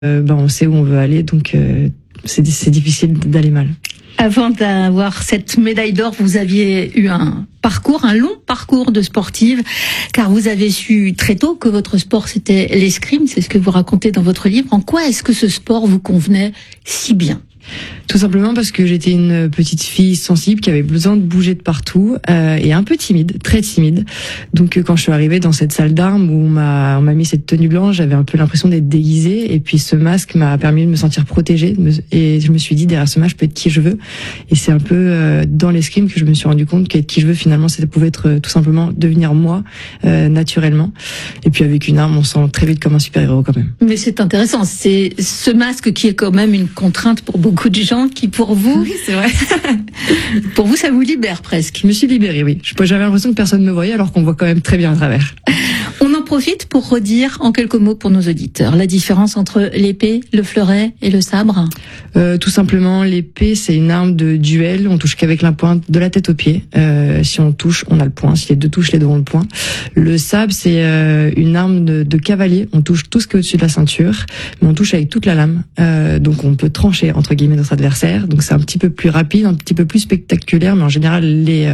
on sait où on veut aller, donc c'est difficile d'aller mal. Avant d'avoir cette médaille d'or, vous aviez eu un long parcours de sportive, car vous avez su très tôt que votre sport c'était l'escrime, c'est ce que vous racontez dans votre livre. En quoi est-ce que ce sport vous convenait si bien ? Tout simplement parce que j'étais une petite fille sensible qui avait besoin de bouger de partout et un peu timide, très timide. Donc quand je suis arrivée dans cette salle d'armes où on m'a mis cette tenue blanche, j'avais un peu l'impression d'être déguisée, et puis ce masque m'a permis de me sentir protégée et je me suis dit derrière ce masque je peux être qui je veux. Et c'est un peu dans l'escrime que je me suis rendu compte qu'être qui je veux finalement ça pouvait être tout simplement devenir moi naturellement. Et puis avec une arme on se sent très vite comme un super-héros quand même. Mais c'est intéressant, c'est ce masque qui est quand même une contrainte pour beaucoup de gens qui pour vous, oui, c'est vrai. Pour vous ça vous libère presque. Je me suis libérée, oui. J'avais l'impression que personne ne me voyait alors qu'on voit quand même très bien à travers. On en profite pour redire en quelques mots pour nos auditeurs la différence entre l'épée, le fleuret et le sabre. Tout simplement, l'épée c'est une arme de duel, on touche qu'avec la pointe de la tête aux pieds. Si on touche, on a le point. Si les deux touchent, les deux ont le point. Le sabre c'est une arme de cavalier, on touche tout ce qui est au-dessus de la ceinture, mais on touche avec toute la lame. Donc on peut trancher entre guillemets notre adversaire. Donc c'est un petit peu plus rapide, un petit peu plus spectaculaire, mais en général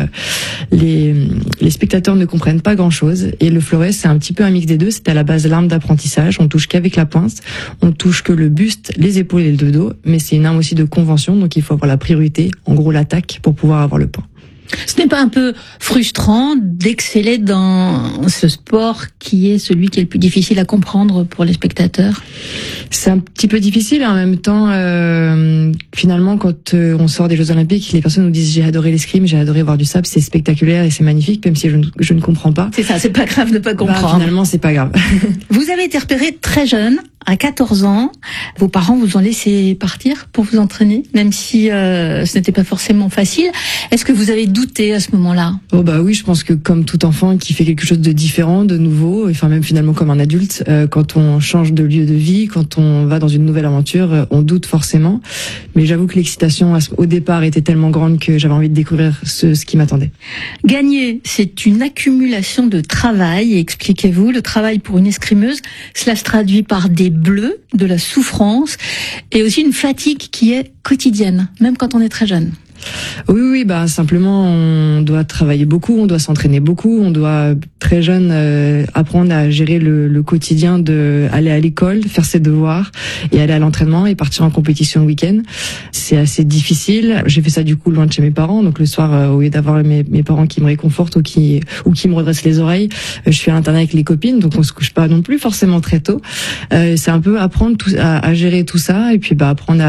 les spectateurs ne comprennent pas grand-chose. Et le fleuret c'est un petit peu un mix des deux, c'est à la base l'arme d'apprentissage, on touche qu'avec la pointe, on touche que le buste, les épaules et le dos, mais c'est une arme aussi de convention, donc il faut avoir la priorité, en gros l'attaque, pour pouvoir avoir le point. Ce n'est pas un peu frustrant d'exceller dans ce sport qui est celui qui est le plus difficile à comprendre pour les spectateurs ? C'est un petit peu difficile et en même temps, finalement, quand on sort des Jeux Olympiques, les personnes nous disent j'ai adoré l'escrime, j'ai adoré voir du sable, c'est spectaculaire et c'est magnifique, même si je ne comprends pas. C'est ça, c'est pas grave de pas comprendre. Finalement, c'est pas grave. Vous avez été repéré très jeune, à 14 ans. Vos parents vous ont laissé partir pour vous entraîner, même si ce n'était pas forcément facile. Est-ce que vous avez douté à ce moment-là ? Oh bah oui, je pense que comme tout enfant qui fait quelque chose de différent, de nouveau, enfin même finalement comme un adulte, quand on change de lieu de vie, quand on va dans une nouvelle aventure, on doute forcément. Mais j'avoue que l'excitation au départ était tellement grande que j'avais envie de découvrir ce qui m'attendait. Gagner, c'est une accumulation de travail. Expliquez-vous, le travail pour une escrimeuse, cela se traduit par des bleus, de la souffrance et aussi une fatigue qui est quotidienne, même quand on est très jeune. Oui, simplement on doit travailler beaucoup, on doit s'entraîner beaucoup, on doit très jeune apprendre à gérer le quotidien, de aller à l'école, faire ses devoirs et aller à l'entraînement et partir en compétition le week-end. C'est assez difficile. J'ai fait ça du coup loin de chez mes parents, donc le soir au lieu d'avoir mes parents qui me réconfortent ou qui me redressent les oreilles, je suis à l'internat avec les copines, donc on se couche pas non plus forcément très tôt. C'est un peu apprendre à gérer tout ça et puis apprendre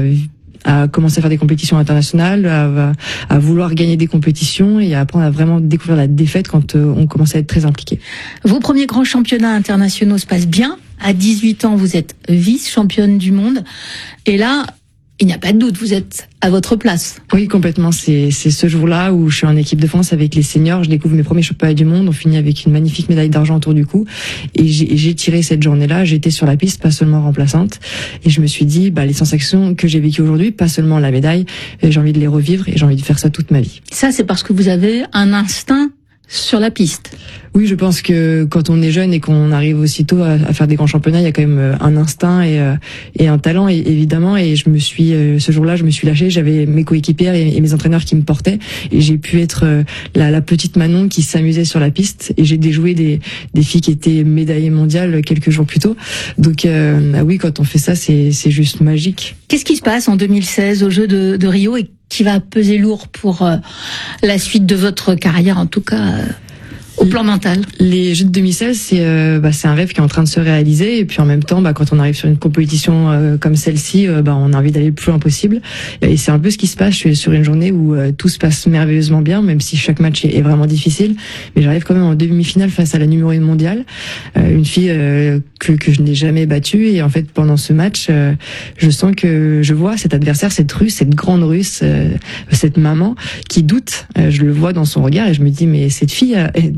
à commencer à faire des compétitions internationales, à vouloir gagner des compétitions et à apprendre à vraiment découvrir la défaite quand on commence à être très impliqué. Vos premiers grands championnats internationaux se passent bien. À 18 ans, vous êtes vice-championne du monde. Et là, il n'y a pas de doute, vous êtes à votre place. Oui, complètement. C'est ce jour-là où je suis en équipe de France avec les seniors. Je découvre mes premiers championnats du monde. On finit avec une magnifique médaille d'argent autour du cou. Et j'ai tiré cette journée-là. J'étais sur la piste, pas seulement remplaçante. Et je me suis dit, les sensations que j'ai vécues aujourd'hui, pas seulement la médaille, j'ai envie de les revivre et j'ai envie de faire ça toute ma vie. Ça, c'est parce que vous avez un instinct sur la piste. Oui, je pense que quand on est jeune et qu'on arrive aussitôt à faire des grands championnats, il y a quand même un instinct et un talent évidemment. Et ce jour-là, je me suis lâchée. J'avais mes coéquipières et mes entraîneurs qui me portaient et j'ai pu être la petite Manon qui s'amusait sur la piste. Et j'ai déjoué des filles qui étaient médaillées mondiales quelques jours plus tôt. Donc oui, quand on fait ça, c'est juste magique. Qu'est-ce qui se passe en 2016 aux Jeux de Rio et qui va peser lourd pour la suite de votre carrière, en tout cas au plan mental? Les Jeux de 2016, c'est un rêve qui est en train de se réaliser et puis en même temps, quand on arrive sur une compétition comme celle-ci, on a envie d'aller le plus loin possible. Et c'est un peu ce qui se passe. Je suis sur une journée où tout se passe merveilleusement bien, même si chaque match est vraiment difficile. Mais j'arrive quand même en demi-finale face à la numéro 1 mondiale, une fille que je n'ai jamais battue. Et en fait, pendant ce match, je sens que je vois cet adversaire, cette Russe, cette grande Russe, cette maman qui doute. Je le vois dans son regard et je me dis mais cette fille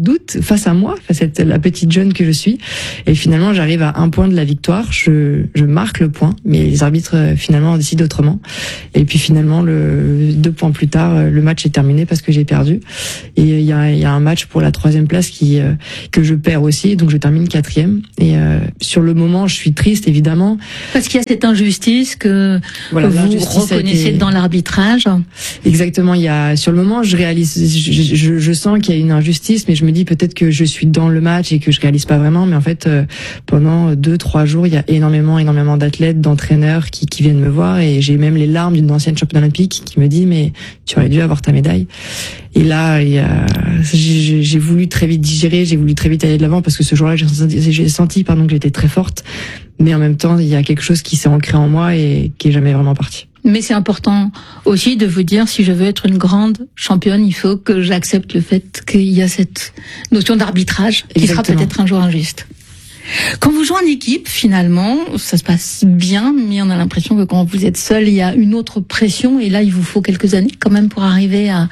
doute face à moi, face à la petite jeune que je suis. Et finalement, j'arrive à 1 point de la victoire. Je marque le point, mais les arbitres finalement décident autrement. Et puis finalement, 2 points plus tard, le match est terminé parce que j'ai perdu. Et il y a un match pour la 3e place que je perds aussi, donc je termine 4e. Et sur le moment, je suis triste évidemment. Parce qu'il y a cette injustice que vous reconnaissez dans l'arbitrage. Exactement. Sur le moment, je réalise, je sens qu'il y a une injustice, mais je me dis peut-être que je suis dans le match et que je réalise pas vraiment. Mais en fait, pendant 2-3 jours, il y a énormément d'athlètes, d'entraîneurs qui viennent me voir, et j'ai même les larmes d'une ancienne championne olympique qui me dit mais tu aurais dû avoir ta médaille. Et là, j'ai voulu très vite digérer, j'ai voulu très vite aller de l'avant parce que ce jour-là, j'ai senti que j'étais très forte, mais en même temps, il y a quelque chose qui s'est ancré en moi et qui est jamais vraiment parti. Mais c'est important aussi de vous dire, si je veux être une grande championne, il faut que j'accepte le fait qu'il y a cette notion d'arbitrage qui sera peut-être un jour injuste. Quand vous jouez en équipe, finalement, ça se passe bien, mais on a l'impression que quand vous êtes seul, il y a une autre pression, et là, il vous faut quelques années quand même pour arriver à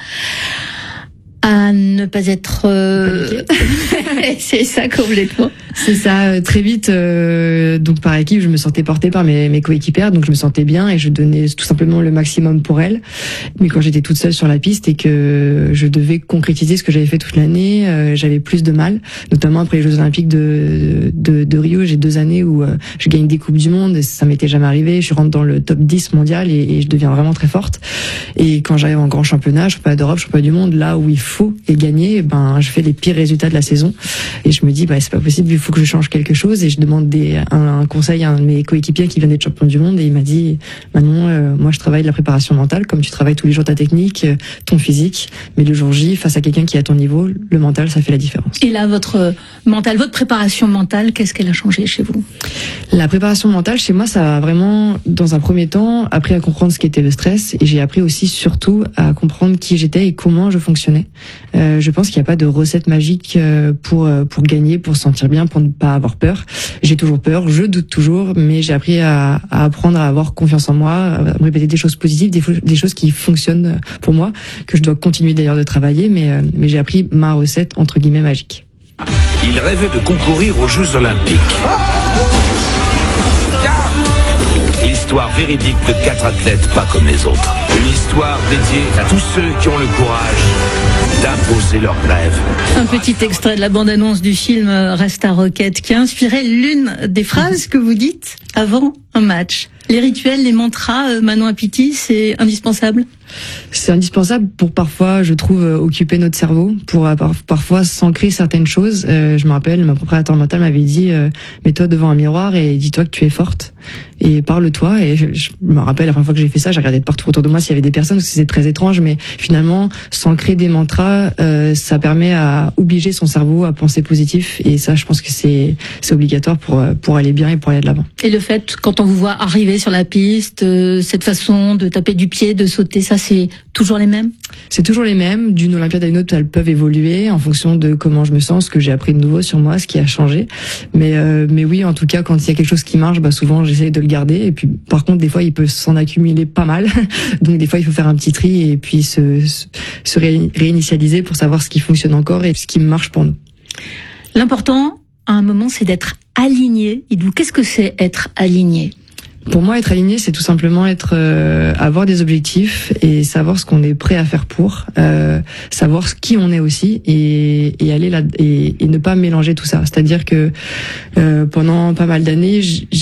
ne pas être... C'est ça complètement. C'est ça, très vite. Donc par équipe, je me sentais portée par mes coéquipières, donc je me sentais bien et je donnais tout simplement le maximum pour elles. Mais quand j'étais toute seule sur la piste et que je devais concrétiser ce que j'avais fait toute l'année, j'avais plus de mal. Notamment après les Jeux Olympiques de Rio, j'ai 2 années où je gagne des coupes du monde, et ça m'était jamais arrivé. Je rentre dans le top 10 mondial et je deviens vraiment très forte. Et quand j'arrive en grand championnat d'Europe, championnat du monde, là où il faut et gagner, je fais les pires résultats de la saison. Et je me dis, c'est pas possible, il faut que je change quelque chose. Et je demande un conseil à un de mes coéquipiers qui vient d'être champion du monde, et il m'a dit, Manon, moi je travaille la préparation mentale, comme tu travailles tous les jours ta technique, ton physique, mais le jour J, face à quelqu'un qui est à ton niveau, le mental, ça fait la différence. Et là, votre préparation mentale, qu'est-ce qu'elle a changé chez vous? La préparation mentale, chez moi, ça a vraiment, dans un premier temps, appris à comprendre ce qu'était le stress, et j'ai appris aussi, surtout, à comprendre qui j'étais et comment je fonctionnais. Je pense qu'il n'y a pas de recette magique pour gagner, pour se sentir bien, pour ne pas avoir peur. J'ai toujours peur, je doute toujours, mais j'ai appris à apprendre à avoir confiance en moi, à me répéter des choses positives, des choses qui fonctionnent pour moi, que je dois continuer d'ailleurs de travailler, mais j'ai appris ma recette, entre guillemets, magique. Il rêvait de concourir aux Jeux Olympiques. Histoire véridique de 4 athlètes pas comme les autres. Une histoire dédiée à tous ceux qui ont le courage d'imposer leurs rêves. Un petit extrait de la bande-annonce du film Reste à Roquette qui a inspiré l'une des phrases que vous dites avant un match. Les rituels, les mantras, Manon Apiti, c'est indispensable? C'est indispensable pour parfois, je trouve, occuper notre cerveau, pour parfois s'ancrer certaines choses. Je me rappelle, ma préparateur mentale m'avait dit, mets-toi devant un miroir et dis-toi que tu es forte. Et parle-toi. Et je me rappelle, la première fois que j'ai fait ça, j'ai regardé de partout autour de moi s'il y avait des personnes, parce que c'est très étrange, mais finalement, s'ancrer des mantras, ça permet à obliger son cerveau à penser positif. Et ça, je pense que c'est obligatoire pour aller bien et pour aller de l'avant. Et le fait, quand on vous voit arriver sur la piste, cette façon de taper du pied, de sauter, ça c'est toujours les mêmes? C'est toujours les mêmes. D'une Olympiade à une autre, elles peuvent évoluer en fonction de comment je me sens, ce que j'ai appris de nouveau sur moi, ce qui a changé. Mais oui, en tout cas, quand il y a quelque chose qui marche, souvent j'essaie de le garder. Et puis, par contre, des fois, il peut s'en accumuler pas mal. Donc, des fois, il faut faire un petit tri et puis se réinitialiser pour savoir ce qui fonctionne encore et ce qui marche pour nous. L'important, à un moment, c'est d'être aligné. Et donc, qu'est-ce que c'est être aligné? Pour moi, être aligné, c'est tout simplement avoir des objectifs et savoir ce qu'on est prêt à faire pour, savoir qui on est aussi et aller là et ne pas mélanger tout ça. C'est-à-dire que pendant pas mal d'années,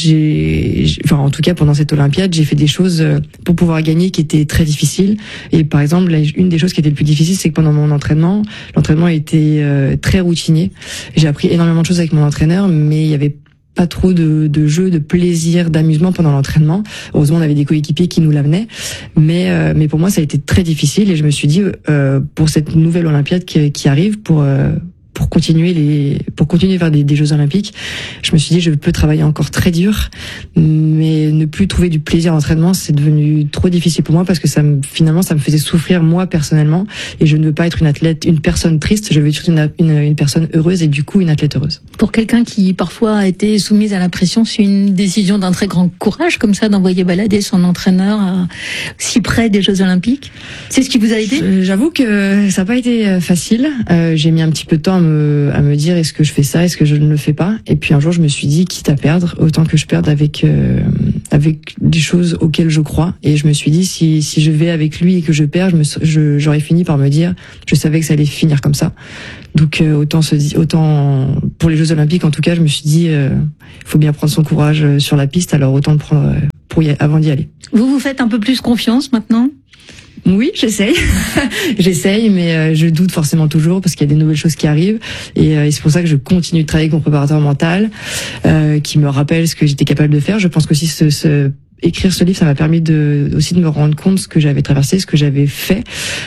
en tout cas pendant cette Olympiade, j'ai fait des choses pour pouvoir gagner qui étaient très difficiles. Et par exemple, une des choses qui était le plus difficile, c'est que pendant mon entraînement, l'entraînement était très routinier. J'ai appris énormément de choses avec mon entraîneur, mais il y avait pas trop de jeux, de plaisir, d'amusement pendant l'entraînement. Heureusement, on avait des coéquipiers qui nous l'amenaient. Mais pour moi, ça a été très difficile et je me suis dit, pour cette nouvelle Olympiade qui arrive, pour continuer vers des Jeux Olympiques, je me suis dit, je peux travailler encore très dur, mais ne plus trouver du plaisir à l'entraînement, c'est devenu trop difficile pour moi parce que finalement, ça me faisait souffrir moi personnellement et je ne veux pas être une personne triste, je veux être une personne heureuse et du coup, une athlète heureuse. Pour quelqu'un qui parfois a été soumise à la pression, c'est une décision d'un très grand courage, comme ça, d'envoyer balader son entraîneur si près des Jeux Olympiques. C'est ce qui vous a aidé ? J'avoue que ça n'a pas été facile. J'ai mis un petit peu de temps à me dire est-ce que je fais ça, est-ce que je ne le fais pas. Et puis un jour, je me suis dit quitte à perdre, autant que je perde avec des choses auxquelles je crois. Et je me suis dit si je vais avec lui et que je perds, j'aurais fini par me dire je savais que ça allait finir comme ça. Donc autant pour les Jeux Olympiques en tout cas, je me suis dit il faut bien prendre son courage sur la piste, alors autant le prendre avant d'y aller. Vous faites un peu plus confiance maintenant ? Oui, j'essaye. J'essaye, mais je doute forcément toujours parce qu'il y a des nouvelles choses qui arrivent. Et c'est pour ça que je continue de travailler avec mon préparateur mental, qui me rappelle ce que j'étais capable de faire. Je pense qu'aussi écrire ce livre, ça m'a permis aussi de me rendre compte ce que j'avais traversé, ce que j'avais fait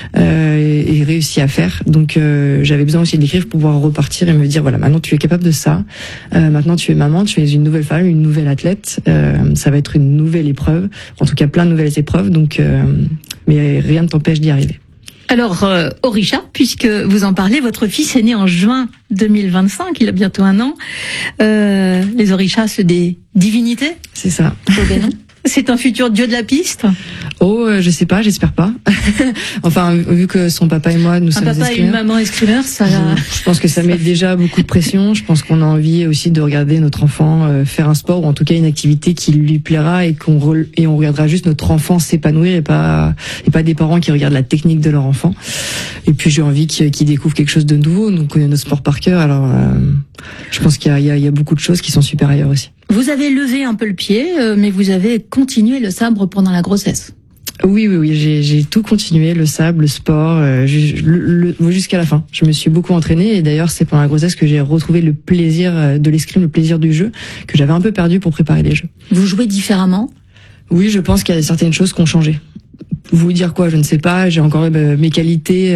et réussi à faire. Donc j'avais besoin aussi de l'écrire pour pouvoir repartir et me dire voilà, maintenant tu es capable de ça. Maintenant tu es maman, tu es une nouvelle femme, une nouvelle athlète. Ça va être une nouvelle épreuve, en tout cas plein de nouvelles épreuves. Donc mais rien ne t'empêche d'y arriver. Alors, Orisha, puisque vous en parlez, votre fils est né en juin 2025, il a bientôt 1 an. Les Orishas, c'est des divinités ? C'est ça. C'est un futur dieu de la piste ? Oh, je sais pas, j'espère pas. Enfin, vu que son papa et moi, nous sommes escrimeurs. Un papa et une maman escrimeurs, ça... Je pense que ça met déjà beaucoup de pression. Je pense qu'on a envie aussi de regarder notre enfant faire un sport ou en tout cas une activité qui lui plaira et on regardera juste notre enfant s'épanouir et pas des parents qui regardent la technique de leur enfant. Et puis j'ai envie qu'il découvre quelque chose de nouveau. Donc on connaît notre sport par cœur. Alors je pense qu'il y a beaucoup de choses qui sont supérieures aussi. Vous avez levé un peu le pied, mais vous avez continué le sabre pendant la grossesse. Oui, j'ai tout continué, le sable, le sport, jusqu'à la fin. Je me suis beaucoup entraînée et d'ailleurs c'est pendant la grossesse que j'ai retrouvé le plaisir de l'escrime, le plaisir du jeu que j'avais un peu perdu pour préparer les Jeux. Vous jouez différemment ? Oui, je pense qu'il y a certaines choses qui ont changé. Vous dire quoi, je ne sais pas. J'ai encore mes qualités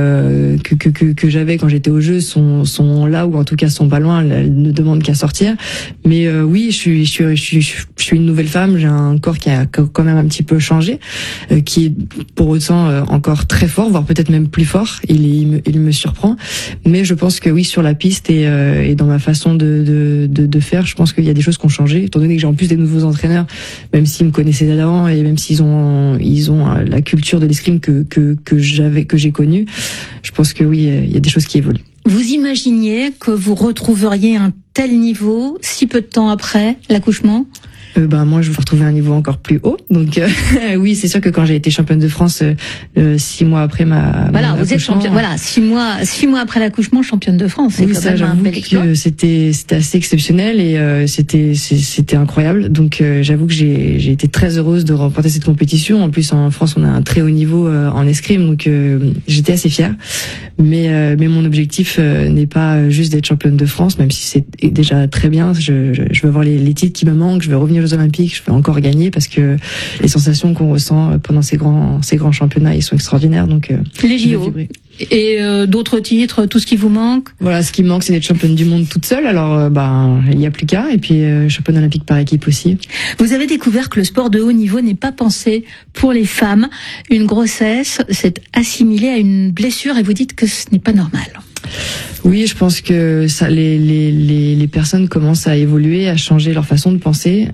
que j'avais quand j'étais au jeu sont là ou en tout cas sont pas loin. Elles ne demandent qu'à sortir. Mais oui, je suis une nouvelle femme. J'ai un corps qui a quand même un petit peu changé, qui est pour autant encore très fort, voire peut-être même plus fort. Il me surprend. Mais je pense que oui, sur la piste et dans ma façon de faire, je pense qu'il y a des choses qui ont changé. Étant donné que j'ai en plus des nouveaux entraîneurs, même s'ils me connaissaient d'avant et même s'ils ont la culture de l'escrime que j'ai connue, je pense que oui, il y a des choses qui évoluent. Vous imaginiez que vous retrouveriez un tel niveau si peu de temps après l'accouchement ? Moi je veux retrouver un niveau encore plus haut, donc oui, c'est sûr que quand j'ai été championne de France 6 mois après vous êtes championne, 6 mois après l'accouchement, championne de France, c'est oui, quand même un bel exploit. C'était assez exceptionnel et c'était incroyable, donc j'avoue que j'ai été très heureuse de remporter cette compétition. En plus en France on a un très haut niveau en escrime, donc j'étais assez fière, mais mon objectif n'est pas juste d'être championne de France, même si c'est déjà très bien. Je veux avoir les titres qui me manquent, je veux revenir aux Olympiques, je veux encore gagner parce que les sensations qu'on ressent pendant ces grands championnats, ils sont extraordinaires. Donc les JO et d'autres titres, tout ce qui vous manque. Voilà, ce qui me manque, c'est d'être championne du monde toute seule. Alors il y a plus qu'à, et puis championne olympique par équipe aussi. Vous avez découvert que le sport de haut niveau n'est pas pensé pour les femmes. Une grossesse, c'est assimilé à une blessure et vous dites que ce n'est pas normal. Oui, je pense que ça, les personnes commencent à évoluer, à changer leur façon de penser.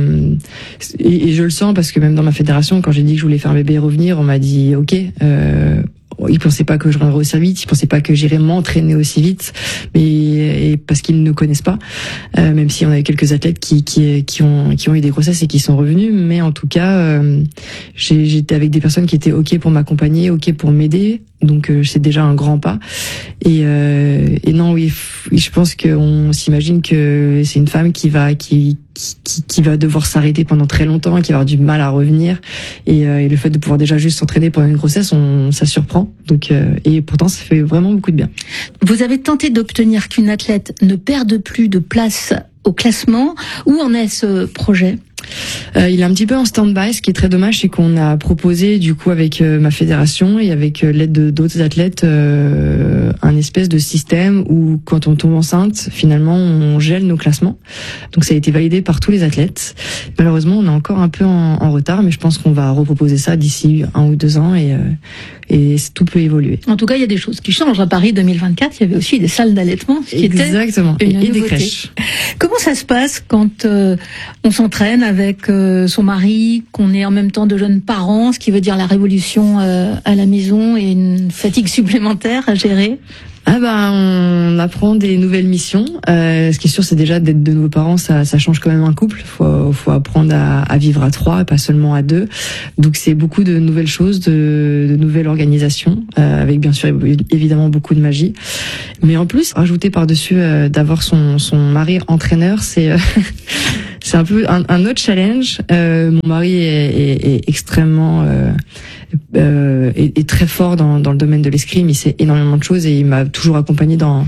Et je le sens parce que même dans ma fédération, quand j'ai dit que je voulais faire un bébé et revenir, on m'a dit OK. Ils pensaient pas que je reviendrais aussi vite, ils pensaient pas que j'irais m'entraîner aussi vite, mais parce qu'ils ne connaissent pas. Même si on a eu quelques athlètes qui ont eu des grossesses et qui sont revenus, mais en tout cas, j'étais avec des personnes qui étaient OK pour m'accompagner, OK pour m'aider. Donc c'est déjà un grand pas. Et non, oui, je pense qu'on s'imagine que c'est une femme qui va devoir s'arrêter pendant très longtemps, qui va avoir du mal à revenir. Et le fait de pouvoir déjà juste s'entraîner pendant une grossesse, ça surprend. Donc et pourtant ça fait vraiment beaucoup de bien. Vous avez tenté d'obtenir qu'une athlète ne perde plus de place au classement. Où en est ce projet ? Il est un petit peu en stand-by. Ce qui est très dommage, c'est qu'on a proposé du coup avec ma fédération et avec l'aide d'autres athlètes un espèce de système où quand on tombe enceinte, finalement on gèle nos classements. Donc ça a été validé par tous les athlètes. Malheureusement, on est encore un peu en retard, mais je pense qu'on va reproposer ça d'ici 1 ou 2 ans et tout peut évoluer. En tout cas, il y a des choses qui changent. À Paris 2024, il y avait aussi des salles d'allaitement, ce qui Exactement. était une et des nouveauté. crèches. Comment ça se passe quand on s'entraîne avec son mari, qu'on est en même temps de jeunes parents, ce qui veut dire la révolution à la maison et une fatigue supplémentaire à gérer? On apprend des nouvelles missions. Ce qui est sûr, c'est déjà d'être de nouveaux parents, ça change quand même un couple. Faut apprendre à vivre à 3, pas seulement à 2. Donc c'est beaucoup de nouvelles choses, de nouvelles organisations, avec bien sûr évidemment beaucoup de magie. Mais en plus, rajouter par-dessus d'avoir son mari entraîneur, c'est c'est un peu un autre challenge. Mon mari est extrêmement est très fort dans le domaine de l'escrime. Il sait énormément de choses et il m'a toujours accompagné dans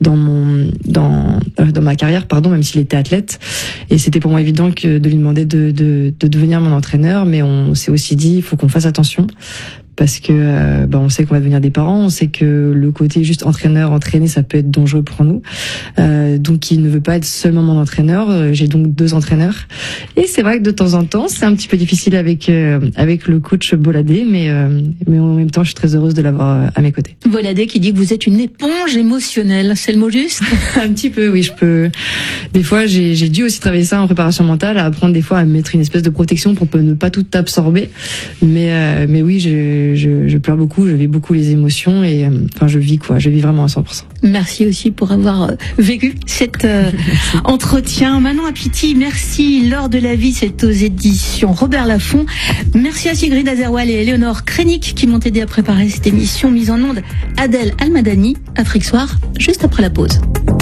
ma carrière, même s'il était athlète. Et c'était pour moi évident que de lui demander de devenir mon entraîneur, mais on s'est aussi dit il faut qu'on fasse attention. Parce que on sait qu'on va devenir des parents, on sait que le côté juste entraîner, ça peut être dangereux pour nous. Donc il ne veut pas être seulement mon entraîneur. J'ai donc 2 entraîneurs. Et c'est vrai que de temps en temps, c'est un petit peu difficile avec le coach Boladé, mais en même temps, je suis très heureuse de l'avoir à mes côtés. Boladé qui dit que vous êtes une éponge émotionnelle, c'est le mot juste? Un petit peu, oui, je peux. Des fois, j'ai dû aussi travailler ça en préparation mentale, à apprendre des fois à mettre une espèce de protection pour ne pas tout absorber. Mais oui, je pleure beaucoup, je vis beaucoup les émotions et je vis vraiment à 100%. Merci aussi pour avoir vécu cet entretien. Manon Apiti, merci. L'or de la vie, c'est aux éditions Robert Laffont. Merci à Sigrid Azerwal et Éléonore Krenik qui m'ont aidé à préparer cette émission mise en onde. Adèle Almadani, Afrique Soir, juste après la pause.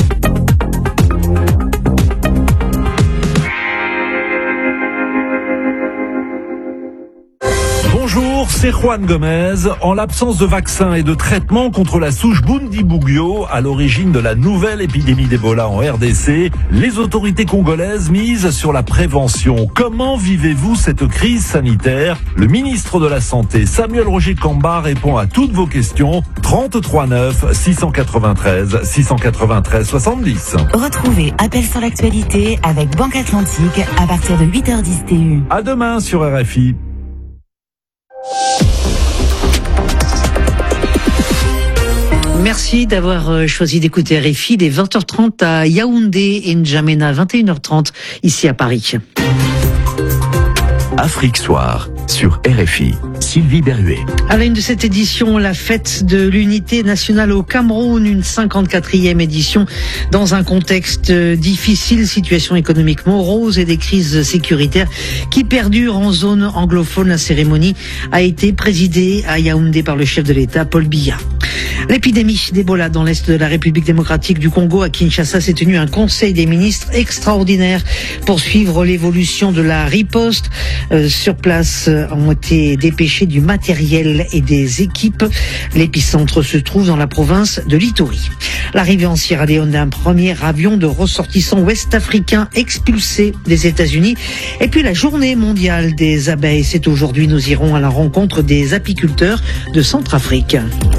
Bonjour, c'est Juan Gomez. En l'absence de vaccin et de traitement contre la souche Bundibugyo, à l'origine de la nouvelle épidémie d'Ebola en RDC, les autorités congolaises misent sur la prévention. Comment vivez-vous cette crise sanitaire? Le ministre de la Santé, Samuel Roger Kamba, répond à toutes vos questions. 33 9 693 693 70. Retrouvez Appel sur l'actualité avec Banque Atlantique à partir de 8h10 TU. À demain sur RFI. Merci d'avoir choisi d'écouter RFI dès 20h30 à Yaoundé et N'Djamena 21h30 ici à Paris. Afrique Soir sur RFI. Sylvie Berruet. À la une de cette édition, la fête de l'unité nationale au Cameroun, une 54e édition dans un contexte difficile, situation économique morose et des crises sécuritaires qui perdurent en zone anglophone. La cérémonie a été présidée à Yaoundé par le chef de l'État, Paul Biya. L'épidémie d'Ebola dans l'est de la République démocratique du Congo, à Kinshasa, s'est tenu un conseil des ministres extraordinaire pour suivre l'évolution de la riposte. Sur place ont été dépêchés du matériel et des équipes. L'épicentre se trouve dans la province de l'Ituri. L'arrivée en Sierra Leone d'un premier avion de ressortissants ouest-africains expulsés des États-Unis. Et puis la journée mondiale des abeilles, c'est aujourd'hui. Nous irons à la rencontre des apiculteurs de Centrafrique.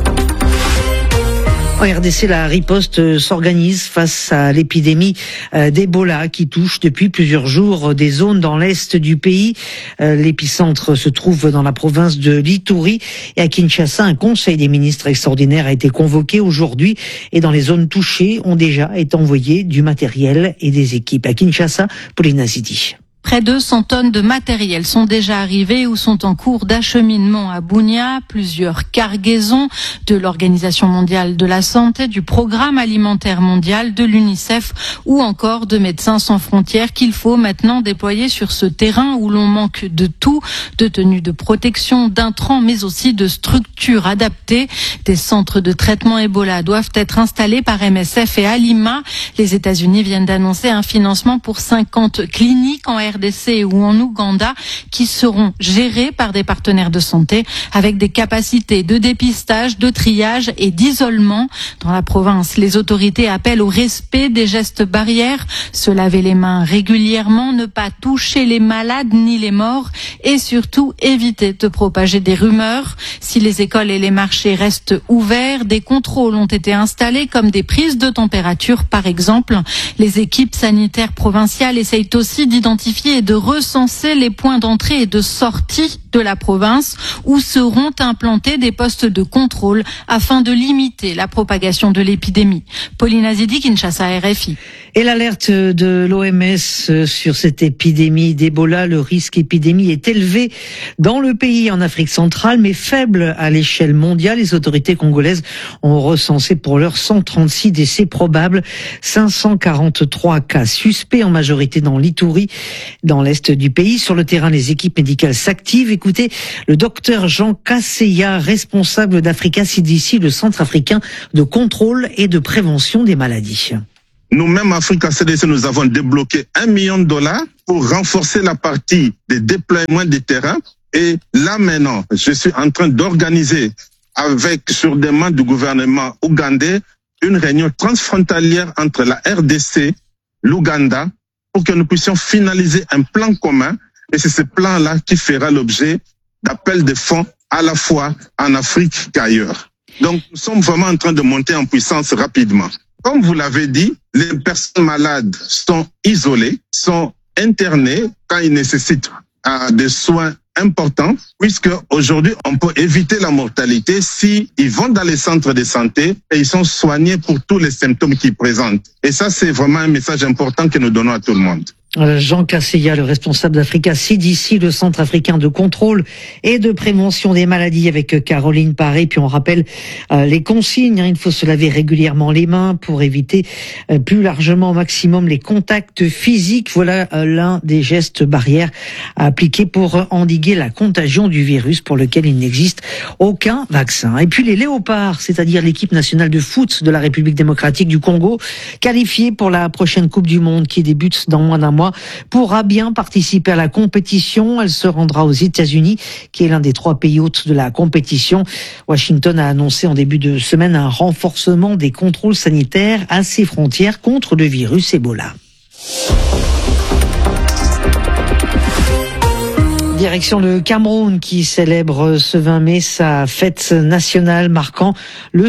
En RDC, la riposte s'organise face à l'épidémie d'Ebola qui touche depuis plusieurs jours des zones dans l'est du pays. L'épicentre se trouve dans la province de l'Ituri et à Kinshasa, un conseil des ministres extraordinaire a été convoqué aujourd'hui et dans les zones touchées ont déjà été envoyés du matériel et des équipes. À Kinshasa, Pauline Azidi. Près de 100 tonnes de matériel sont déjà arrivées ou sont en cours d'acheminement à Bunia. Plusieurs cargaisons de l'Organisation mondiale de la santé, du Programme alimentaire mondial, de l'UNICEF ou encore de Médecins sans frontières qu'il faut maintenant déployer sur ce terrain où l'on manque de tout, de tenues de protection, d'intrants, mais aussi de structures adaptées. Des centres de traitement Ebola doivent être installés par MSF et Alima. Les États-Unis viennent d'annoncer un financement pour 50 cliniques en RDC RDC ou en Ouganda qui seront gérés par des partenaires de santé avec des capacités de dépistage, de triage et d'isolement. Dans la province, les autorités appellent au respect des gestes barrières, se laver les mains régulièrement, ne pas toucher les malades ni les morts et surtout éviter de propager des rumeurs. Si les écoles et les marchés restent ouverts, des contrôles ont été installés comme des prises de température par exemple. Les équipes sanitaires provinciales essayent aussi d'identifier et de recenser les points d'entrée et de sortie de la province où seront implantés des postes de contrôle afin de limiter la propagation de l'épidémie. Pauline Azidi, Kinshasa, RFI. Et l'alerte de l'OMS sur cette épidémie d'Ebola, le risque épidémie est élevé dans le pays en Afrique centrale, mais faible à l'échelle mondiale. Les autorités congolaises ont recensé pour l'heure 136 décès probables, 543 cas suspects, en majorité dans l'Ituri, dans l'est du pays. Sur le terrain, les équipes médicales s'activent. Écoutez le docteur Jean Kasseya, responsable d'Africa CDC, le centre africain de contrôle et de prévention des maladies. Nous-mêmes, Africa CDC, nous avons débloqué $1 million pour renforcer la partie des déploiements des terrains. Et là, maintenant, je suis en train d'organiser, sur demande du gouvernement ougandais, une réunion transfrontalière entre la RDC, l'Ouganda, pour que nous puissions finaliser un plan commun. Et c'est ce plan-là qui fera l'objet d'appels de fonds à la fois en Afrique qu'ailleurs. Donc, nous sommes vraiment en train de monter en puissance rapidement. Comme vous l'avez dit, les personnes malades sont isolées, sont internées quand ils nécessitent des soins importants, puisque aujourd'hui, on peut éviter la mortalité si ils vont dans les centres de santé et ils sont soignés pour tous les symptômes qu'ils présentent. Et ça, c'est vraiment un message important que nous donnons à tout le monde. Jean Kasseya, le responsable d'Africa CDC, le centre africain de contrôle et de prévention des maladies, avec Caroline Paré. Puis on rappelle les consignes, il faut se laver régulièrement les mains pour éviter plus largement au maximum les contacts physiques. Voilà l'un des gestes barrières à appliquer pour endiguer la contagion du virus pour lequel il n'existe aucun vaccin. Et puis les léopards, c'est-à-dire l'équipe nationale de foot de la République démocratique du Congo, qualifiée pour la prochaine Coupe du Monde qui débute dans moins d'un mois, pourra bien participer à la compétition. Elle se rendra aux États-Unis, qui est l'un des 3 pays hôtes de la compétition. Washington a annoncé en début de semaine un renforcement des contrôles sanitaires à ses frontières contre le virus Ebola. Direction le Cameroun qui célèbre ce 20 mai sa fête nationale marquant le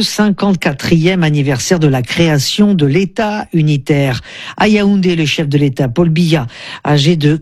54e anniversaire de la création de l'État unitaire. À Yaoundé, le chef de l'État, Paul Biya, âgé de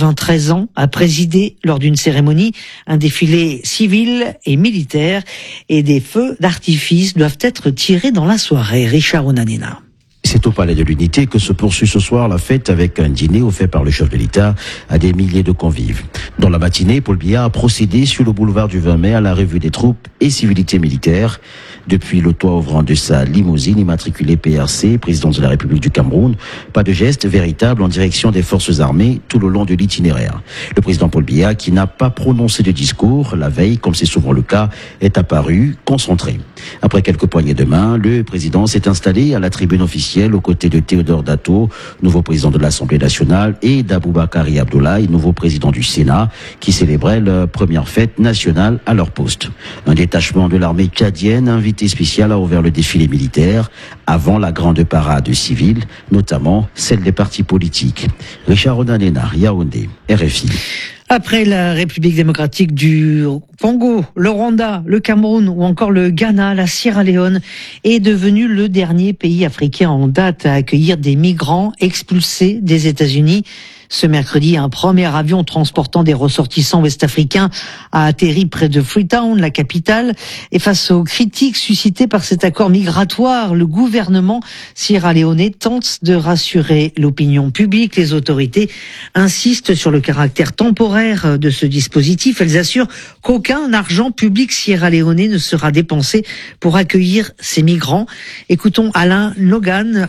93 ans, a présidé lors d'une cérémonie un défilé civil et militaire et des feux d'artifice doivent être tirés dans la soirée. Richard Onanena. C'est au Palais de l'Unité que se poursuit ce soir la fête avec un dîner offert par le chef de l'État à des milliers de convives. Dans la matinée, Paul Biya a procédé sur le boulevard du 20 mai à la revue des troupes et civilités militaires. Depuis le toit ouvrant de sa limousine immatriculée PRC, président de la République du Cameroun, pas de geste véritable en direction des forces armées tout le long de l'itinéraire. Le président Paul Biya, qui n'a pas prononcé de discours la veille, comme c'est souvent le cas, est apparu concentré. Après quelques poignées de main, le président s'est installé à la tribune officielle aux côtés de Théodore Dato, nouveau président de l'Assemblée nationale, et d'Aboubakari Abdoulaye, nouveau président du Sénat, qui célébrait leur première fête nationale à leur poste. Un détachement de l'armée tchadienne invité spécial a ouvert le défilé militaire avant la grande parade civile, notamment celle des partis politiques. Richard Onanena, Yaoundé, RFI. Après la République démocratique du Congo, le Rwanda, le Cameroun ou encore le Ghana, la Sierra Leone est devenu le dernier pays africain en date à accueillir des migrants expulsés des États-Unis. Ce mercredi, un premier avion transportant des ressortissants ouest-africains a atterri près de Freetown, la capitale. Et face aux critiques suscitées par cet accord migratoire, le gouvernement sierra-léonais tente de rassurer l'opinion publique. Les autorités insistent sur le caractère temporaire de ce dispositif. Elles assurent qu'aucun argent public sierra-léonais ne sera dépensé pour accueillir ces migrants. Écoutons Alan Logan,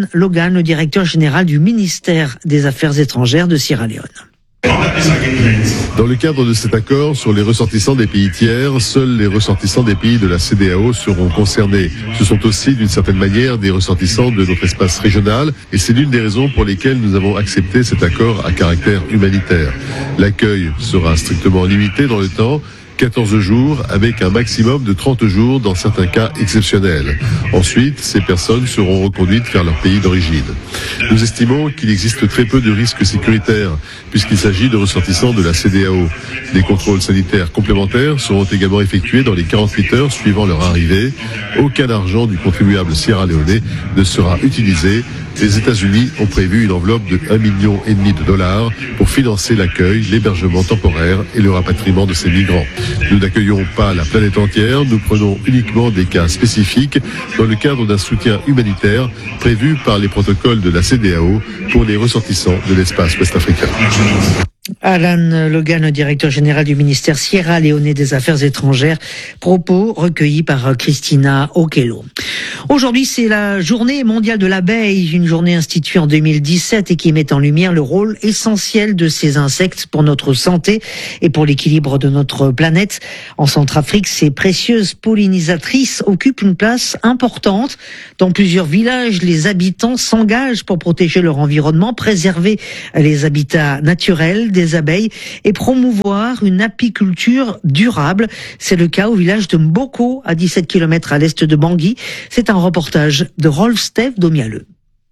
le directeur général du ministère des Affaires étrangères de Sierra Leone. Dans le cadre de cet accord sur les ressortissants des pays tiers, seuls les ressortissants des pays de la CEDEAO seront concernés. Ce sont aussi, d'une certaine manière, des ressortissants de notre espace régional et c'est l'une des raisons pour lesquelles nous avons accepté cet accord à caractère humanitaire. L'accueil sera strictement limité dans le temps, 14 jours avec un maximum de 30 jours dans certains cas exceptionnels. Ensuite, ces personnes seront reconduites vers leur pays d'origine. Nous estimons qu'il existe très peu de risques sécuritaires puisqu'il s'agit de ressortissants de la CEDEAO. Des contrôles sanitaires complémentaires seront également effectués dans les 48 heures suivant leur arrivée. Aucun argent du contribuable sierra-léonais ne sera utilisé. Les États-Unis ont prévu une enveloppe de $1,5 million pour financer l'accueil, l'hébergement temporaire et le rapatriement de ces migrants. Nous n'accueillons pas la planète entière, nous prenons uniquement des cas spécifiques dans le cadre d'un soutien humanitaire prévu par les protocoles de la CEDEAO pour les ressortissants de l'espace ouest-africain. Alan Logan, directeur général du ministère sierra-léonais des Affaires étrangères, propos recueillis par Christina Okello. Aujourd'hui, c'est la journée mondiale de l'abeille, une journée instituée en 2017 et qui met en lumière le rôle essentiel de ces insectes pour notre santé et pour l'équilibre de notre planète. En Centrafrique, ces précieuses pollinisatrices occupent une place importante. Dans plusieurs villages, les habitants s'engagent pour protéger leur environnement, préserver les habitats naturels des abeilles et promouvoir une apiculture durable. C'est le cas au village de Mboko, à 17 km à l'est de Bangui. C'est un reportage de Rolf Steve Domialeux.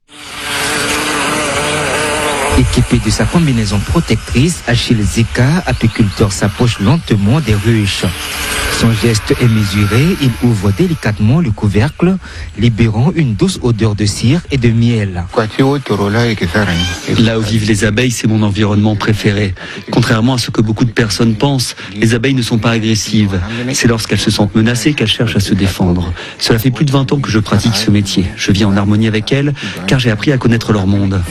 Équipé de sa combinaison protectrice, Achille Zika, apiculteur, s'approche lentement des ruches. Son geste est mesuré, il ouvre délicatement le couvercle, libérant une douce odeur de cire et de miel. Là où vivent les abeilles, c'est mon environnement préféré. Contrairement à ce que beaucoup de personnes pensent, les abeilles ne sont pas agressives. C'est lorsqu'elles se sentent menacées qu'elles cherchent à se défendre. Cela fait plus de 20 ans que je pratique ce métier. Je vis en harmonie avec elles, car j'ai appris à connaître leur monde.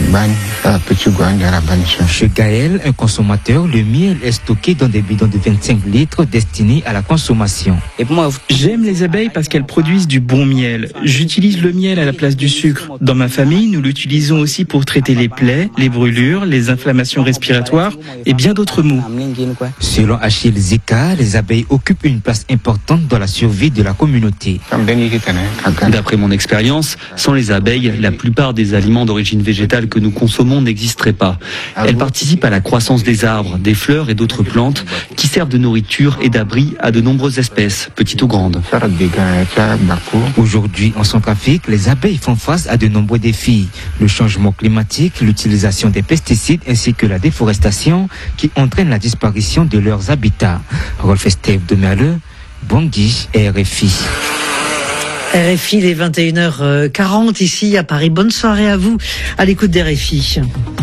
Chez Gaël, un consommateur, le miel est stocké dans des bidons de 25 litres destinés à la consommation. J'aime les abeilles parce qu'elles produisent du bon miel. J'utilise le miel à la place du sucre. Dans ma famille, nous l'utilisons aussi pour traiter les plaies, les brûlures, les inflammations respiratoires et bien d'autres maux. Selon Achille Zika, les abeilles occupent une place importante dans la survie de la communauté. D'après mon expérience, sans les abeilles, la plupart des aliments d'origine végétale que nous consommons n'existeraient pas. Elles participent à la croissance des arbres, des fleurs et d'autres plantes qui servent de nourriture et d'abri à de nombreuses espèces, petites ou grandes. Aujourd'hui, en Centrafrique, les abeilles font face à de nombreux défis. Le changement climatique, l'utilisation des pesticides ainsi que la déforestation qui entraînent la disparition de leurs habitats. Rolf Steve Domialeux, Bangui, RFI. RFI, les 21h40 ici à Paris. Bonne soirée à vous à l'écoute d'RFI.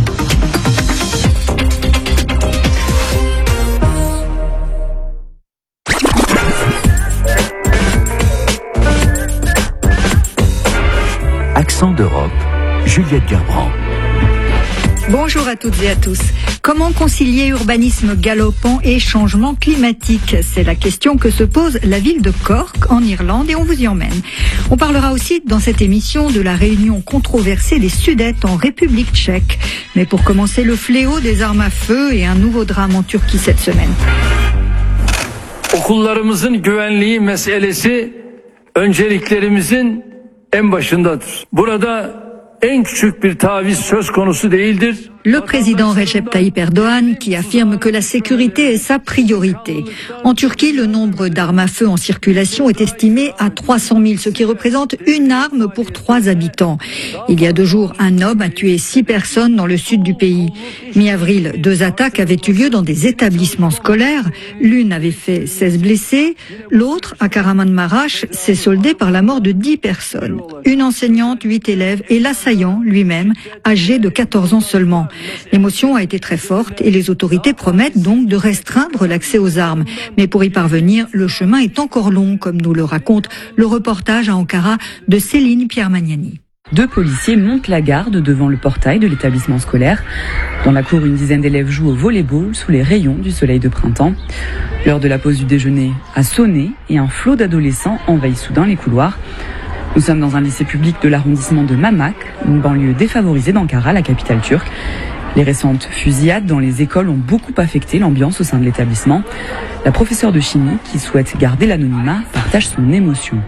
Accent d'Europe, Juliette Gerbrand. Bonjour à toutes et à tous. Comment concilier urbanisme galopant et changement climatique? C'est la question que se pose la ville de Cork en Irlande et on vous y emmène. On parlera aussi dans cette émission de la réunion controversée des Sudètes en République tchèque. Mais pour commencer, le fléau des armes à feu et un nouveau drame en Turquie cette semaine. Okullarımızın güvenliği meselesi önceliklerimizin en başındadır. Burada en küçük bir taviz söz konusu değildir. Le président Recep Tayyip Erdoğan qui affirme que la sécurité est sa priorité. En Turquie, le nombre d'armes à feu en circulation est estimé à 300 000, ce qui représente une arme pour 3 habitants. Il y a 2 jours, un homme a tué 6 personnes dans le sud du pays. Mi-avril, 2 attaques avaient eu lieu dans des établissements scolaires. L'une avait fait 16 blessés. L'autre, à Kahramanmaraş, s'est soldée par la mort de 10 personnes. Une enseignante, 8 élèves et l'assaillant lui-même, âgé de 14 ans seulement. L'émotion a été très forte et les autorités promettent donc de restreindre l'accès aux armes. Mais pour y parvenir, le chemin est encore long, comme nous le raconte le reportage à Ankara de Céline Pierre-Magnani. 2 policiers montent la garde devant le portail de l'établissement scolaire. Dans la cour, une dizaine d'élèves jouent au volley-ball sous les rayons du soleil de printemps. L'heure de la pause du déjeuner a sonné et un flot d'adolescents envahit soudain les couloirs. Nous sommes dans un lycée public de l'arrondissement de Mamak, une banlieue défavorisée d'Ankara, la capitale turque. Les récentes fusillades dans les écoles ont beaucoup affecté l'ambiance au sein de l'établissement. La professeure de chimie, qui souhaite garder l'anonymat, partage son émotion.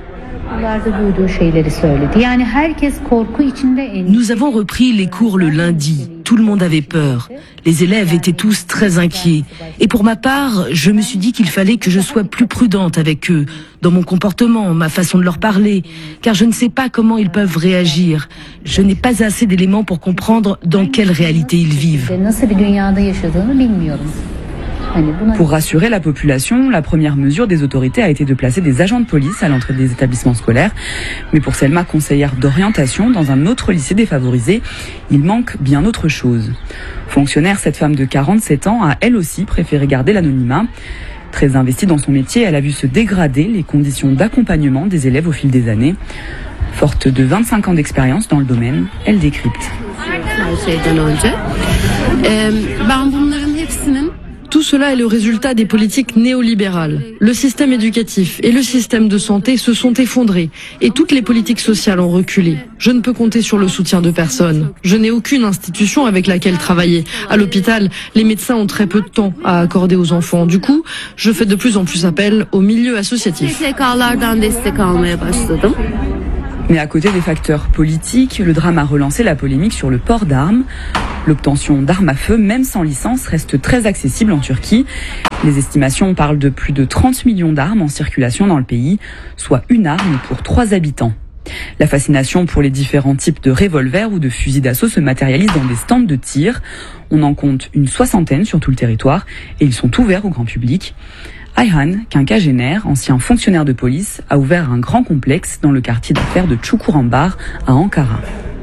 Nous avons repris les cours le lundi. Tout le monde avait peur. Les élèves étaient tous très inquiets. Et pour ma part, je me suis dit qu'il fallait que je sois plus prudente avec eux, dans mon comportement, ma façon de leur parler, car je ne sais pas comment ils peuvent réagir. Je n'ai pas assez d'éléments pour comprendre dans quelle réalité ils vivent. Pour rassurer la population, la première mesure des autorités a été de placer des agents de police à l'entrée des établissements scolaires. Mais pour Selma, conseillère d'orientation dans un autre lycée défavorisé, il manque bien autre chose. Fonctionnaire, cette femme de 47 ans a elle aussi préféré garder l'anonymat. Très investie dans son métier, elle a vu se dégrader les conditions d'accompagnement des élèves au fil des années. Forte de 25 ans d'expérience dans le domaine, elle décrypte. Tout cela est le résultat des politiques néolibérales. Le système éducatif et le système de santé se sont effondrés et toutes les politiques sociales ont reculé. Je ne peux compter sur le soutien de personne. Je n'ai aucune institution avec laquelle travailler. À l'hôpital, les médecins ont très peu de temps à accorder aux enfants. Du coup, je fais de plus en plus appel au milieu associatif. Mais à côté des facteurs politiques, le drame a relancé la polémique sur le port d'armes. L'obtention d'armes à feu, même sans licence, reste très accessible en Turquie. Les estimations parlent de plus de 30 millions d'armes en circulation dans le pays, soit une arme pour 3 habitants. La fascination pour les différents types de revolvers ou de fusils d'assaut se matérialise dans des stands de tir. On en compte une 60aine sur tout le territoire et ils sont ouverts au grand public. Ayhan, quinquagénaire, ancien fonctionnaire de police, a ouvert un grand complexe dans le quartier d'affaires de Çukurambar à Ankara.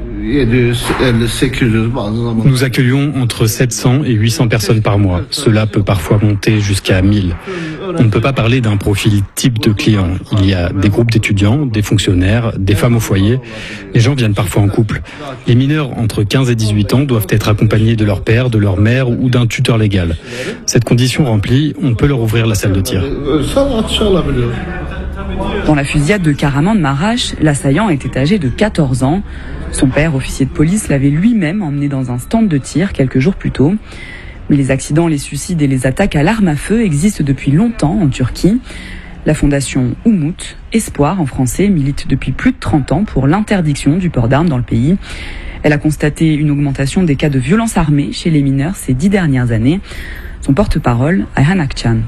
Nous accueillons entre 700 et 800 personnes par mois. Cela peut parfois monter jusqu'à 1000. On ne peut pas parler d'un profil type de client. Il y a des groupes d'étudiants, des fonctionnaires, des femmes au foyer. Les gens viennent parfois en couple. Les mineurs entre 15 et 18 ans doivent être accompagnés de leur père, de leur mère ou d'un tuteur légal. Cette condition remplie, on peut leur ouvrir la salle de tir. Dans la fusillade de Kahramanmaraş, l'assaillant était âgé de 14 ans. Son père, officier de police, l'avait lui-même emmené dans un stand de tir quelques jours plus tôt. Mais les accidents, les suicides et les attaques à l'arme à feu existent depuis longtemps en Turquie. La fondation Umut, Espoir en français, milite depuis plus de 30 ans pour l'interdiction du port d'armes dans le pays. Elle a constaté une augmentation des cas de violence armée chez les mineurs ces 10 dernières années. Son porte-parole, Ayhan Akçan.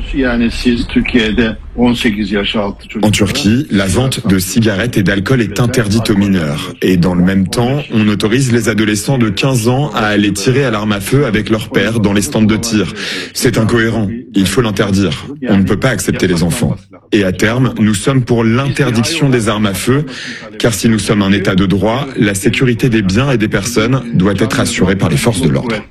En Turquie, la vente de cigarettes et d'alcool est interdite aux mineurs. Et dans le même temps, on autorise les adolescents de 15 ans à aller tirer à l'arme à feu avec leur père dans les stands de tir. C'est incohérent. Il faut l'interdire. On ne peut pas accepter les enfants. Et à terme, nous sommes pour l'interdiction des armes à feu, car si nous sommes un État de droit, la sécurité des biens et des personnes doit être assurée par les forces de l'ordre.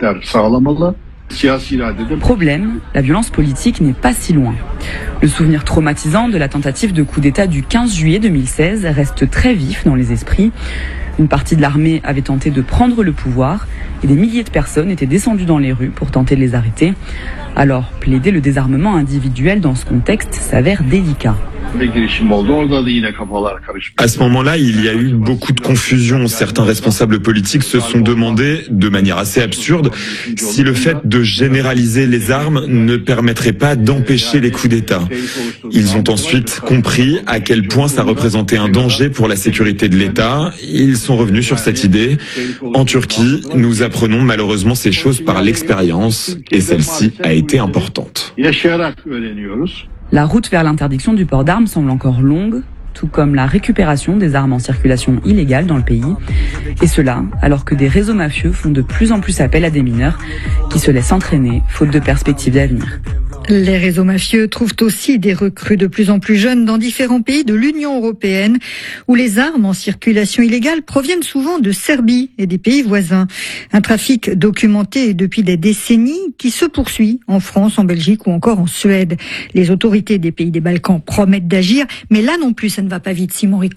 Problème, la violence politique n'est pas si loin. Le souvenir traumatisant de la tentative de coup d'État du 15 juillet 2016 reste très vif dans les esprits. Une partie de l'armée avait tenté de prendre le pouvoir et des milliers de personnes étaient descendues dans les rues pour tenter de les arrêter. Alors, plaider le désarmement individuel dans ce contexte s'avère délicat. À ce moment-là, il y a eu beaucoup de confusion. Certains responsables politiques se sont demandé, de manière assez absurde, si le fait de généraliser les armes ne permettrait pas d'empêcher les coups d'État. Ils ont ensuite compris à quel point ça représentait un danger pour la sécurité de l'État. Ils sont revenus sur cette idée. En Turquie, nous apprenons malheureusement ces choses par l'expérience, et celle-ci a été importante. La route vers l'interdiction du port d'armes semble encore longue, tout comme la récupération des armes en circulation illégale dans le pays. Et cela, alors que des réseaux mafieux font de plus en plus appel à des mineurs qui se laissent entraîner, faute de perspectives d'avenir. Les réseaux mafieux trouvent aussi des recrues de plus en plus jeunes dans différents pays de l'Union européenne, où les armes en circulation illégale proviennent souvent de Serbie et des pays voisins. Un trafic documenté depuis des décennies qui se poursuit en France, en Belgique ou encore en Suède. Les autorités des pays des Balkans promettent d'agir, mais là non plus ça ne va pas vite, Simon Rico.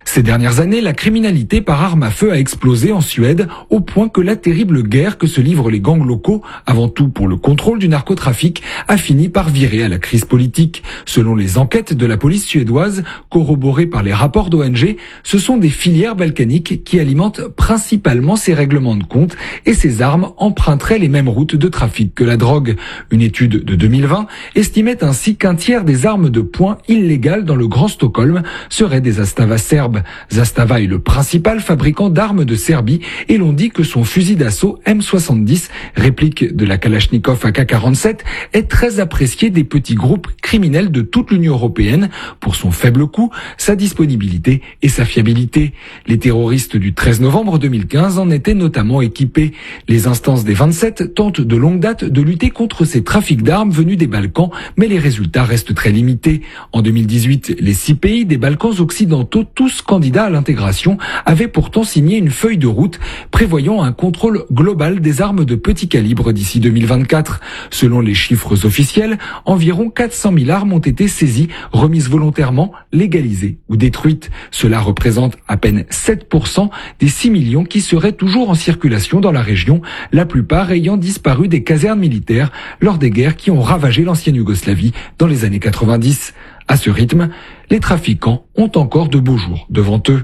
Ces dernières années, la criminalité par arme à feu a explosé en Suède au point que la terrible guerre que se livrent les gangs locaux, avant tout pour le contrôle du narcotrafic, a fini par virer à la crise politique. Selon les enquêtes de la police suédoise, corroborées par les rapports d'ONG, ce sont des filières balkaniques qui alimentent principalement ces règlements de compte et ces armes emprunteraient les mêmes routes de trafic que la drogue. Une étude de 2020 estimait ainsi qu'un tiers des armes de poing illégales dans le Grand Stockholm seraient des Zastava serbes. Zastava est le principal fabricant d'armes de Serbie et l'on dit que son fusil d'assaut M70, réplique de la Kalachnikov AK-47, est très apprécié des petits groupes criminels de toute l'Union européenne pour son faible coût, sa disponibilité et sa fiabilité. Les terroristes du 13 novembre 2015 en étaient notamment équipés. Les instances des 27 tentent de longue date de lutter contre ces trafics d'armes venus des Balkans, mais les résultats restent très limités. En 2018, les 6 pays des Balkans occidentaux, tous candidats à l'intégration, avaient pourtant signé une feuille de route prévoyant un contrôle global des armes de petit calibre d'ici 2024. Selon les chiffres officiels, environ 400 000 armes ont été saisies, remises volontairement, légalisées ou détruites. Cela représente à peine 7% des 6 millions qui seraient toujours en circulation dans la région, la plupart ayant disparu des casernes militaires lors des guerres qui ont ravagé l'ancienne Yougoslavie dans les années 90. À ce rythme, les trafiquants ont encore de beaux jours devant eux.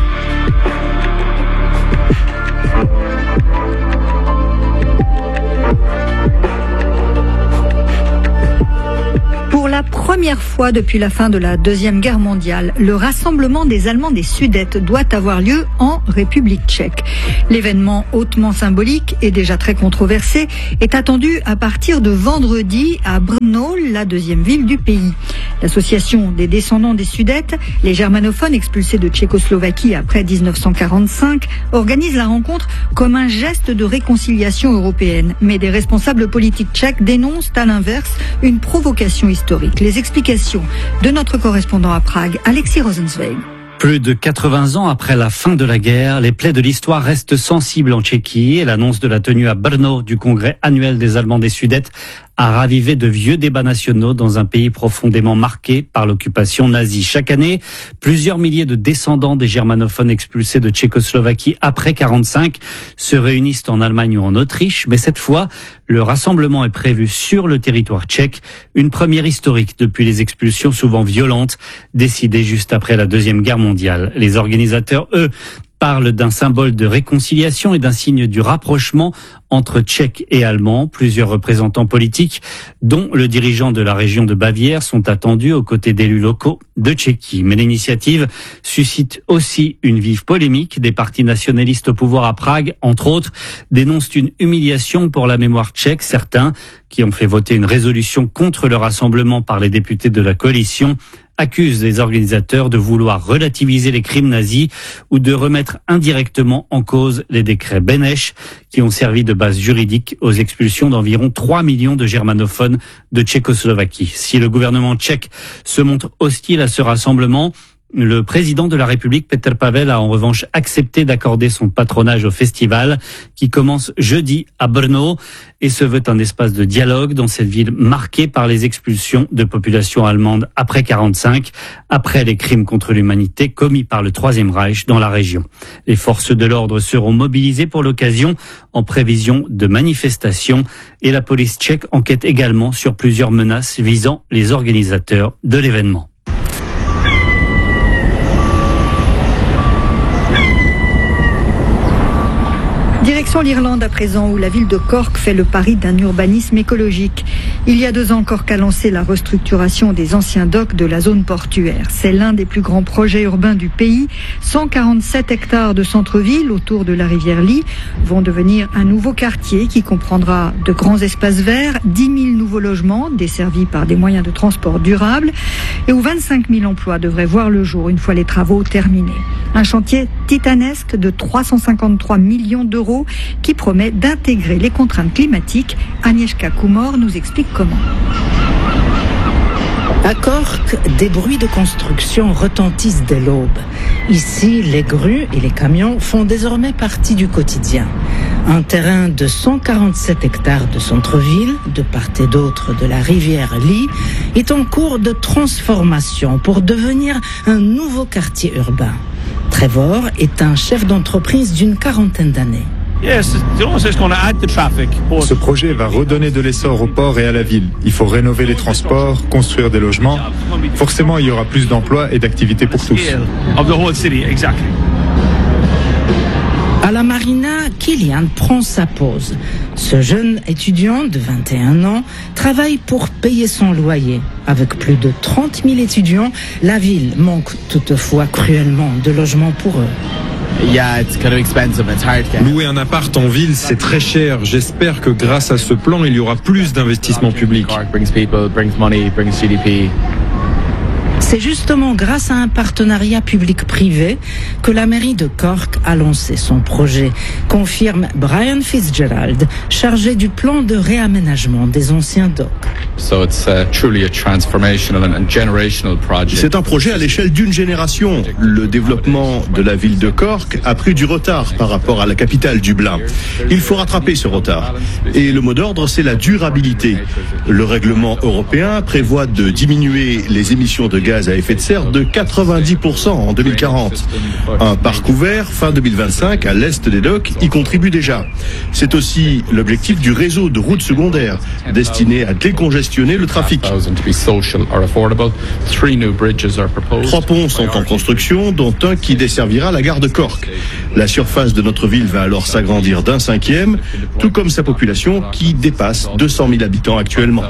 Pour la première fois depuis la fin de la Deuxième Guerre mondiale, le rassemblement des Allemands des Sudètes doit avoir lieu en République tchèque. L'événement hautement symbolique et déjà très controversé est attendu à partir de vendredi à Brno, la deuxième ville du pays. L'association des descendants des Sudètes, les germanophones expulsés de Tchécoslovaquie après 1945, organise la rencontre comme un geste de réconciliation européenne. Mais des responsables politiques tchèques dénoncent à l'inverse une provocation historique. Les explications de notre correspondant à Prague, Alexis Rosenzweig. Plus de 80 ans après la fin de la guerre, les plaies de l'histoire restent sensibles en Tchéquie et l'annonce de la tenue à Brno du congrès annuel des Allemands des Sudètes a ravivé de vieux débats nationaux dans un pays profondément marqué par l'occupation nazie. Chaque année, plusieurs milliers de descendants des germanophones expulsés de Tchécoslovaquie après 45 se réunissent en Allemagne ou en Autriche, mais cette fois, le rassemblement est prévu sur le territoire tchèque, une première historique depuis les expulsions souvent violentes décidées juste après la Deuxième Guerre mondiale. Les organisateurs, eux, parle d'un symbole de réconciliation et d'un signe du rapprochement entre Tchèques et Allemands. Plusieurs représentants politiques, dont le dirigeant de la région de Bavière, sont attendus aux côtés d'élus locaux de Tchéquie. Mais l'initiative suscite aussi une vive polémique. Des partis nationalistes au pouvoir à Prague, entre autres, dénoncent une humiliation pour la mémoire tchèque. Certains, qui ont fait voter une résolution contre le rassemblement par les députés de la coalition, accuse les organisateurs de vouloir relativiser les crimes nazis ou de remettre indirectement en cause les décrets Beneš qui ont servi de base juridique aux expulsions d'environ 3 millions de germanophones de Tchécoslovaquie. Si le gouvernement tchèque se montre hostile à ce rassemblement, le président de la République, Petr Pavel, a en revanche accepté d'accorder son patronage au festival qui commence jeudi à Brno et se veut un espace de dialogue dans cette ville marquée par les expulsions de populations allemandes après 45, après les crimes contre l'humanité commis par le Troisième Reich dans la région. Les forces de l'ordre seront mobilisées pour l'occasion en prévision de manifestations et la police tchèque enquête également sur plusieurs menaces visant les organisateurs de l'événement. Direction l'Irlande à présent, où la ville de Cork fait le pari d'un urbanisme écologique. Il y a 2 ans, Cork a lancé la restructuration des anciens docks de la zone portuaire. C'est l'un des plus grands projets urbains du pays. 147 hectares de centre-ville autour de la rivière Lee vont devenir un nouveau quartier qui comprendra de grands espaces verts, 10 000 nouveaux logements desservis par des moyens de transport durables et où 25 000 emplois devraient voir le jour une fois les travaux terminés. Un chantier titanesque de 353 millions d'euros qui promet d'intégrer les contraintes climatiques. Agnieszka Kumor nous explique comment. À Cork, des bruits de construction retentissent dès l'aube. Ici, les grues et les camions font désormais partie du quotidien. Un terrain de 147 hectares de centre-ville, de part et d'autre de la rivière Lee, est en cours de transformation pour devenir un nouveau quartier urbain. Trevor est un chef d'entreprise d'une quarantaine d'années. Ce projet va redonner de l'essor au port et à la ville. Il faut rénover les transports, construire des logements. Forcément, il y aura plus d'emplois et d'activités pour tous. À la marina, Kylian prend sa pause. Ce jeune étudiant de 21 ans travaille pour payer son loyer. Avec plus de 30 000 étudiants, la ville manque toutefois cruellement de logements pour eux. Louer un appart en ville, c'est très cher. J'espère que grâce à ce plan, il y aura plus d'investissements publics. C'est justement grâce à un partenariat public-privé que la mairie de Cork a lancé son projet, confirme Brian Fitzgerald, chargé du plan de réaménagement des anciens docks. C'est un projet à l'échelle d'une génération. Le développement de la ville de Cork a pris du retard par rapport à la capitale Dublin. Il faut rattraper ce retard. Et le mot d'ordre, c'est la durabilité. Le règlement européen prévoit de diminuer les émissions de gaz à effet de serre de 90% en 2040. Un parc ouvert fin 2025 à l'est des docks y contribue déjà. C'est aussi l'objectif du réseau de routes secondaires destiné à décongestionner le trafic. 3 ponts sont en construction, dont un qui desservira la gare de Cork. La surface de notre ville va alors s'agrandir d'un 5e, tout comme sa population qui dépasse 200 000 habitants actuellement.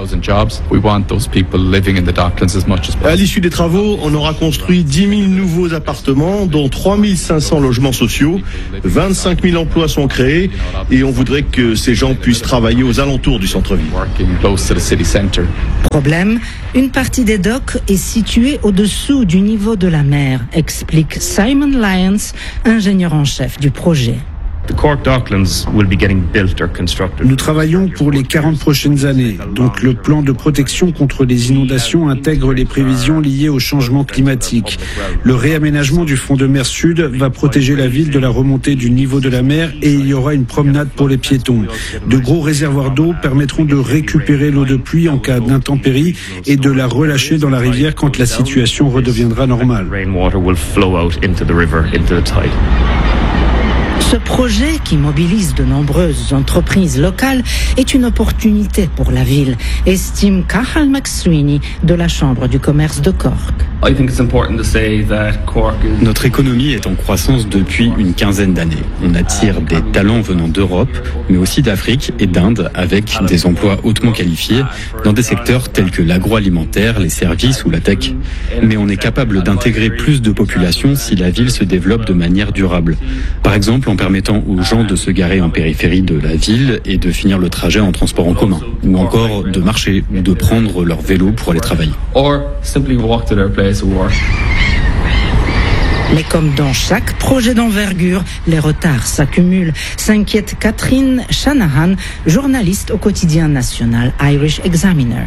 À l'issue des travaux, on aura construit 10 000 nouveaux appartements, dont 3 500 logements sociaux. 25 000 emplois sont créés et on voudrait que ces gens puissent travailler aux alentours du centre-ville. Problème, une partie des docks est située au-dessous du niveau de la mer, explique Simon Lyons, ingénieur en chef du projet. Nous travaillons pour les 40 prochaines années. Donc le plan de protection contre les inondations intègre les prévisions liées au changement climatique. Le réaménagement du front de mer sud va protéger la ville de la remontée du niveau de la mer et il y aura une promenade pour les piétons. De gros réservoirs d'eau permettront de récupérer l'eau de pluie en cas d'intempéries et de la relâcher dans la rivière quand la situation redeviendra normale. Ce projet, qui mobilise de nombreuses entreprises locales, est une opportunité pour la ville, estime Cathal McSweeney de la Chambre du commerce de Cork. Notre économie est en croissance depuis une quinzaine d'années. On attire des talents venant d'Europe, mais aussi d'Afrique et d'Inde, avec des emplois hautement qualifiés dans des secteurs tels que l'agroalimentaire, les services ou la tech. Mais on est capable d'intégrer plus de populations si la ville se développe de manière durable. Par exemple, en permettant aux gens de se garer en périphérie de la ville et de finir le trajet en transport en commun, ou encore de marcher ou de prendre leur vélo pour aller travailler. Mais comme dans chaque projet d'envergure, les retards s'accumulent, s'inquiète Catherine Shanahan, journaliste au quotidien national Irish Examiner.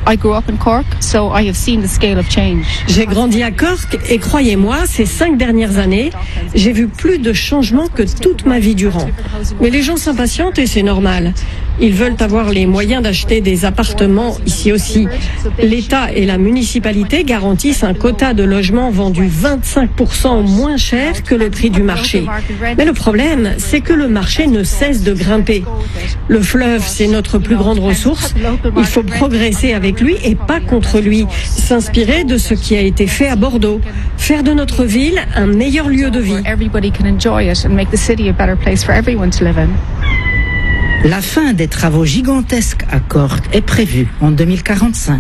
J'ai grandi à Cork et croyez-moi, ces 5 dernières années, j'ai vu plus de changements que toute ma vie durant. Mais les gens s'impatientent et c'est normal. Ils veulent avoir les moyens d'acheter des appartements ici aussi. L'État et la municipalité garantissent un quota de logements vendus 25% moins cher que le prix du marché. Mais le problème, c'est que le marché ne cesse de grimper. Le fleuve, c'est notre plus grande ressource. Il faut progresser avec lui et pas contre lui. S'inspirer de ce qui a été fait à Bordeaux. Faire de notre ville un meilleur lieu de vie. La fin des travaux gigantesques à Cork est prévue en 2045.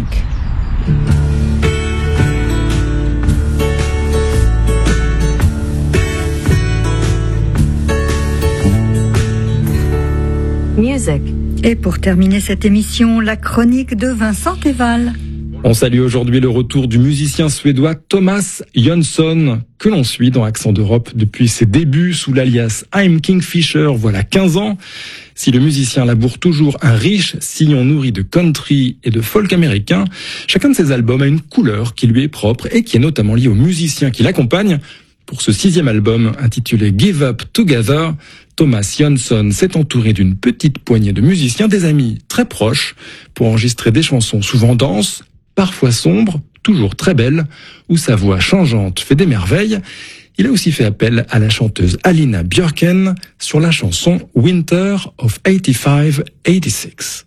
Music. Et pour terminer cette émission, la chronique de Vincent Teval. On salue aujourd'hui le retour du musicien suédois Thomas Jönsson, que l'on suit dans Accent d'Europe depuis ses débuts sous l'alias I'm Kingfisher, voilà 15 ans. Si le musicien laboure toujours un riche sillon nourri de country et de folk américain, chacun de ses albums a une couleur qui lui est propre et qui est notamment liée au musicien qui l'accompagne. Pour ce 6e album, intitulé Give Up Together, Thomas Jönsson s'est entouré d'une petite poignée de musiciens, des amis très proches, pour enregistrer des chansons souvent denses, parfois sombres, toujours très belles, où sa voix changeante fait des merveilles. Il a aussi fait appel à la chanteuse Alina Björken sur la chanson Winter of 85-86.